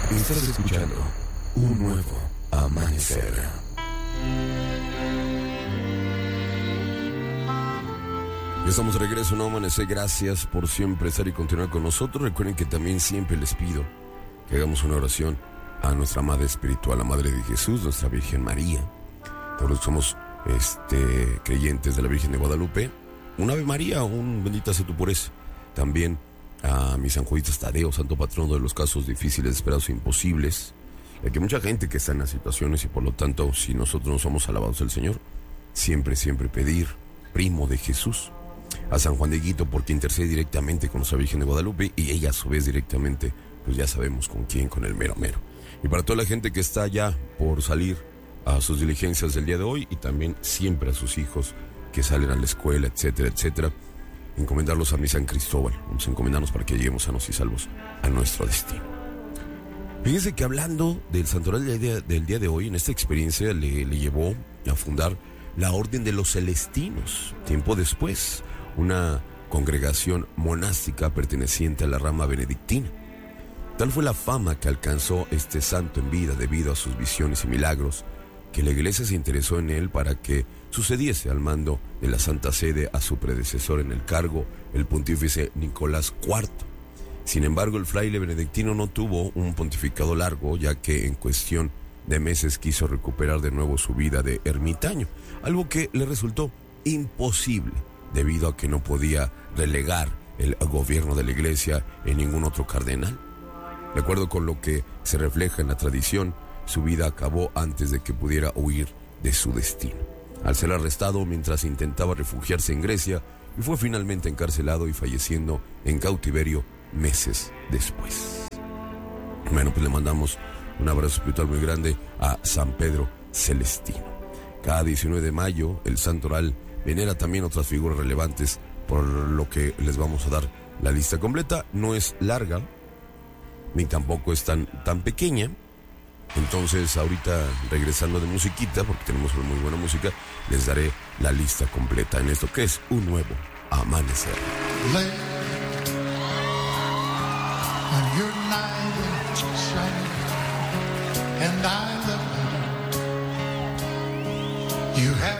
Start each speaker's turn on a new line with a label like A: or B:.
A: Estás escuchando un nuevo amanecer. Ya estamos de regreso, no amanecer. Gracias por siempre estar y continuar con nosotros. Recuerden que también siempre les pido que hagamos una oración a nuestra Madre Espiritual, la Madre de Jesús, nuestra Virgen María. Todos somos creyentes de la Virgen de Guadalupe. Un Ave María, un bendita sea tu pureza. También a mi San Juditas Tadeo, santo patrono de los casos difíciles, esperados e imposibles. Ya que mucha gente que está en las situaciones y por lo tanto, si nosotros no somos alabados del Señor, siempre pedir, primo de Jesús. A San Juan de Guito, porque intercede directamente con nuestra Virgen de Guadalupe, y ella a su vez directamente, pues ya sabemos con quién, con el mero mero. Y para toda la gente que está ya por salir a sus diligencias del día de hoy, y también siempre a sus hijos que salen a la escuela, etcétera, etcétera, encomendarlos a mi San Cristóbal. Vamos a encomendarnos para que lleguemos sanos y salvos a nuestro destino. Fíjense que hablando del santoral del día de hoy, en esta experiencia le llevó a fundar la Orden de los Celestinos, tiempo después, una congregación monástica perteneciente a la rama benedictina. Tal fue la fama que alcanzó este santo en vida debido a sus visiones y milagros, que la iglesia se interesó en él para que sucediese al mando de la Santa Sede a su predecesor en el cargo, el pontífice Nicolás IV. Sin embargo, el fraile benedictino no tuvo un pontificado largo, ya que en cuestión de meses quiso recuperar de nuevo su vida de ermitaño, algo que le resultó imposible debido a que no podía relegar el gobierno de la iglesia en ningún otro cardenal. De acuerdo con lo que se refleja en la tradición, su vida acabó antes de que pudiera huir de su destino, al ser arrestado mientras intentaba refugiarse en Grecia, y fue finalmente encarcelado y falleciendo en cautiverio meses después. Bueno, pues le mandamos un abrazo espiritual muy grande a San Pedro Celestino. Cada 19 de mayo, el santoral venera también otras figuras relevantes, por lo que les vamos a dar la lista completa. No es larga, ni tampoco es tan pequeña. Entonces, ahorita, regresando de musiquita, porque tenemos muy buena música, les daré la lista completa en esto que es un nuevo amanecer.
B: You have